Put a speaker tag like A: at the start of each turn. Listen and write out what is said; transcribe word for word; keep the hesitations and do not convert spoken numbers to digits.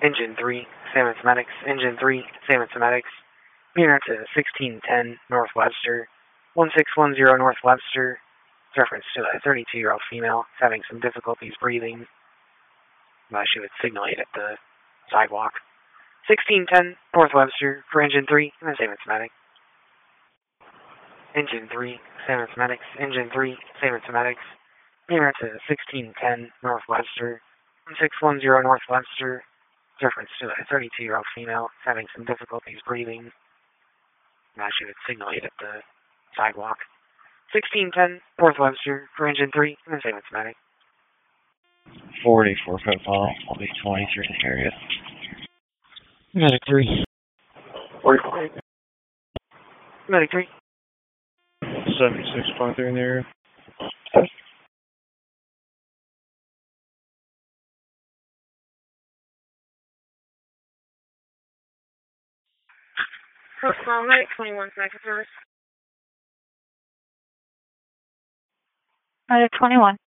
A: Engine three, Salmon Medics. Engine three, Salmon Medics. Mirror to sixteen ten North Webster. one six one zero North Webster. It's reference to a thirty-two-year-old female having some difficulties breathing. Uh, she would signal eight at the sidewalk. sixteen ten North Webster for Engine three and Salmon Medic. Engine three, Salmon Medics. Engine three, Salmon Medics. Mirror to sixteen ten North Webster. one six one zero North Webster. It's reference to a thirty-two-year-old female having some difficulties breathing. Uh, she would signal eight at the sidewalk. sixteen ten North Webster for Engine three and Salmon Medic.
B: forty-four football, I'll be twenty-three in the area.
A: Medic three.
B: forty-four.
A: Medic three.
B: seventy-six point three in the area.
C: Personnel Medic twenty-one second service.
D: Medic twenty-one.